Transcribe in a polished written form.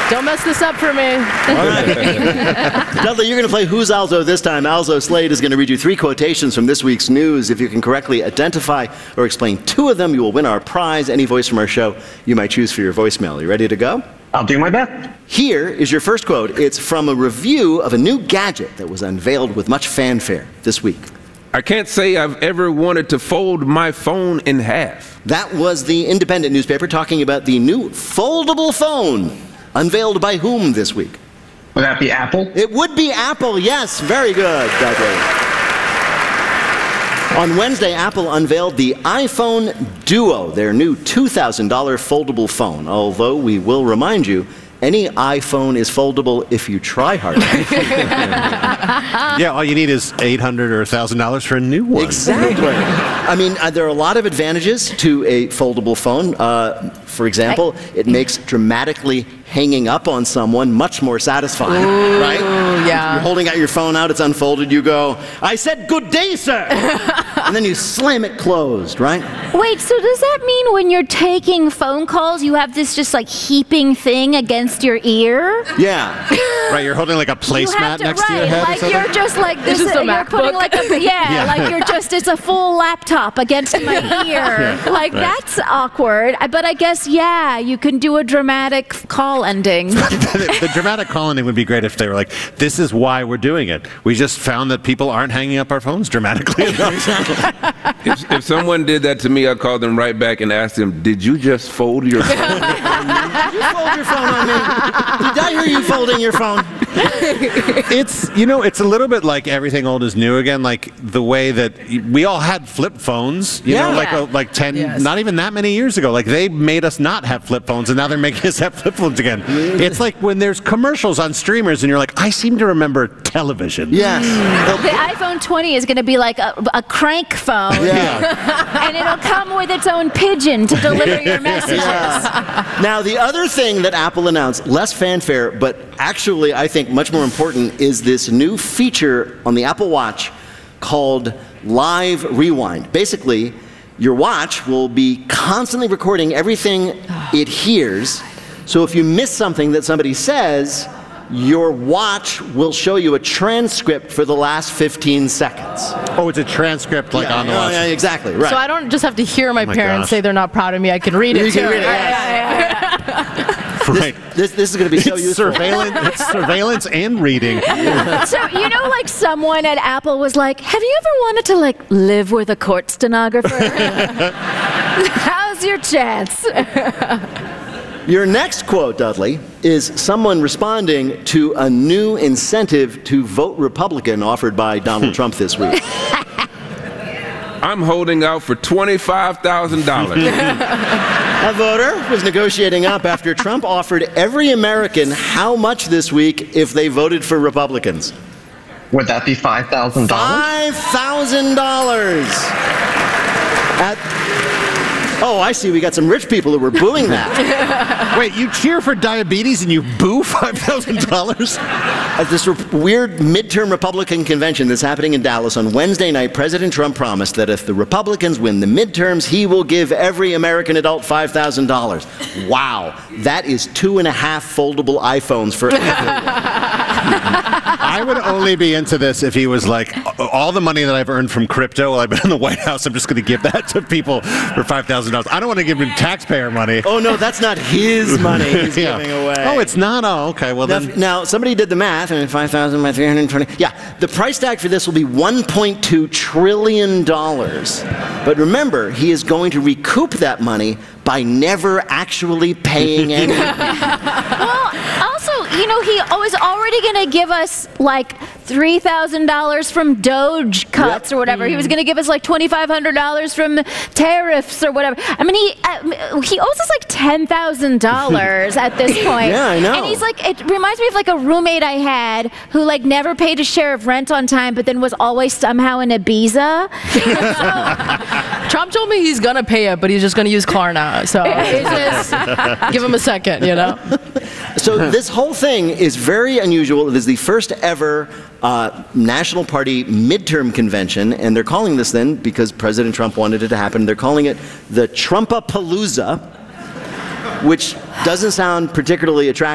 Don't mess this up for me. All right. Dudley, you're going to play Who's Alzo this time. Alzo Slade is going to read you 3 quotations from this week's news. If you can correctly identify or explain 2 of them, you will win our prize. Any voice from our show you might choose for your voicemail. You ready to go? I'll do my best. Here is your first quote. It's from a review of a new gadget that was unveiled with much fanfare this week. I can't say I've ever wanted to fold my phone in half. That was the Independent newspaper talking about the new foldable phone. Unveiled by whom this week? Would that be Apple? It would be Apple, yes. Very good, Dudley. On Wednesday, Apple unveiled the iPhone Duo, their new $2,000 foldable phone. Although we will remind you, any iPhone is foldable if you try hard enough. Yeah, all you need is $800 or $1,000 for a new one. Exactly. I mean, there are a lot of advantages to a foldable phone. For example, it makes dramatically hanging up on someone much more satisfying, right? Yeah. You're holding out your phone out, it's unfolded, you go, "I said good day, sir!" And then you slam it closed, right? Wait, so does that mean when you're taking phone calls, you have this just like heaping thing against your ear? Yeah. Right, you're holding like a placemat next to your head or like something? you're just like this. Is this a You're putting MacBook? like a like you're just it's a full laptop against my ear. Like that's awkward. But I guess you can do a dramatic call ending. The dramatic call ending would be great if they were like, "This is why we're doing it. We just found that people aren't hanging up our phones dramatically enough." If someone did that to me, I'd call them right back and ask them, "Did you just fold your phone?" Did you fold your phone on me? Did I hear you folding your phone? It's it's a little bit like everything old is new again, like the way that we all had flip phones, you know, like 10, not even that many years ago. Like they made us not have flip phones, and now they're making us have flip phones again. It's like when there's commercials on streamers, and you're like, I seem to remember television. Yes. The iPhone 20 is going to be like a crank phone, and it'll come with its own pigeon to deliver your messages. Now, the other thing that Apple announced, less fanfare, but actually I think much more important, is this new feature on the Apple Watch called Live Rewind. Basically, your watch will be constantly recording everything it hears. So if you miss something that somebody says, your watch will show you a transcript for the last 15 seconds. Oh, it's a transcript like on the watch. Yeah, exactly, right. So I don't just have to hear my parents gosh. say they're not proud of me. I can read it, You too. can read it, Right. This is going to be so useful. It's surveillance and reading. So, like someone at Apple was like, have you ever wanted to, like, live with a court stenographer? How's your chance? Your next quote, Dudley, is someone responding to a new incentive to vote Republican offered by Donald Trump this week. I'm holding out for $25,000. A voter was negotiating up after Trump offered every American how much this week if they voted for Republicans? Would that be $5,000? $5,000. Oh, I see. We got some rich people who were booing that. Wait, you cheer for diabetes and you boo $5,000? At this weird midterm Republican convention that's happening in Dallas on Wednesday night, President Trump promised that if the Republicans win the midterms, he will give every American adult $5,000. Wow. That is 2.5 foldable iPhones for everyone. I would only be into this if he was like, all the money that I've earned from crypto while I've been in the White House, I'm just going to give that to people for $5,000. I don't want to give him taxpayer money. Oh, no, that's not his money he's giving away. Oh, it's not? Oh, okay. Well, then. Now, somebody did the math, and 5,000 by 320. Yeah, the price tag for this will be $1.2 trillion. But remember, he is going to recoup that money by never actually paying anything. Well, also, he was already going to give us like $3,000 from Doge cuts or whatever. He was going to give us like $2,500 from tariffs or whatever. I mean, he owes us like $10,000 at this point. Yeah, I know. And he's like, it reminds me of like a roommate I had who like never paid his share of rent on time, but then was always somehow in Ibiza. Trump told me he's going to pay it, but he's just going to use Klarna. So it's just give him a second, So this whole thing is very unusual. It is the first ever National Party midterm convention, and they're calling this then, because President Trump wanted it to happen, they're calling it the Trumpapalooza, which doesn't sound particularly attractive.